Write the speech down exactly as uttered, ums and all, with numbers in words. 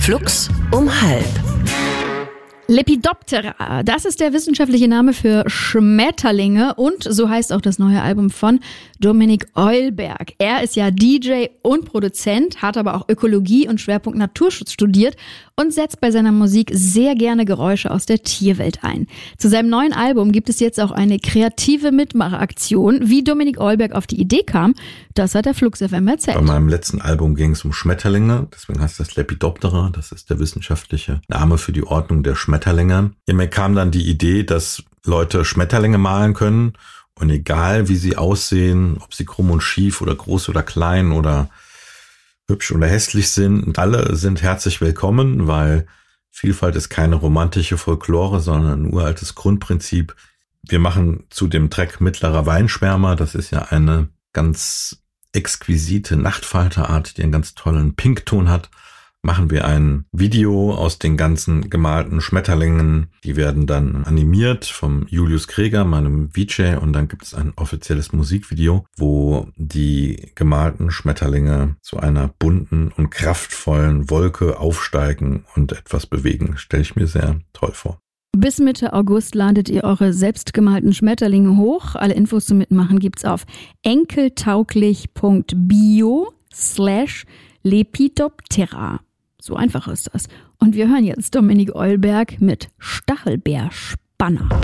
Flux um halb. Lepidoptera, das ist der wissenschaftliche Name für Schmetterlinge und so heißt auch das neue Album von Dominik Eulberg. Er ist ja D J und Produzent, hat aber auch Ökologie und Schwerpunkt Naturschutz studiert und setzt bei seiner Musik sehr gerne Geräusche aus der Tierwelt ein. Zu seinem neuen Album gibt es jetzt auch eine kreative Mitmachaktion. Wie Dominik Eulberg auf die Idee kam, das hat der Flux F M erzählt. Bei meinem letzten Album ging es um Schmetterlinge, deswegen heißt das Lepidoptera, das ist der wissenschaftliche Name für die Ordnung der Schmetterlinge. Ja, mir kam dann die Idee, dass Leute Schmetterlinge malen können und egal wie sie aussehen, ob sie krumm und schief oder groß oder klein oder hübsch oder hässlich sind, alle sind herzlich willkommen, weil Vielfalt ist keine romantische Folklore, sondern ein uraltes Grundprinzip. Wir machen zu dem Track Mittlerer Weinschwärmer, das ist ja eine ganz exquisite Nachtfalterart, die einen ganz tollen Pinkton hat, machen wir ein Video aus den ganzen gemalten Schmetterlingen. Die werden dann animiert vom Julius Kreger, meinem V J, und dann gibt es ein offizielles Musikvideo, wo die gemalten Schmetterlinge zu einer bunten und kraftvollen Wolke aufsteigen und etwas bewegen. Stelle ich mir sehr toll vor. Bis Mitte August ladet ihr eure selbstgemalten Schmetterlinge hoch. Alle Infos zum Mitmachen gibt's auf enkeltauglich.bio slash Lepidoptera. So einfach ist das. Und wir hören jetzt Dominik Eulberg mit Stachelbeerspanner.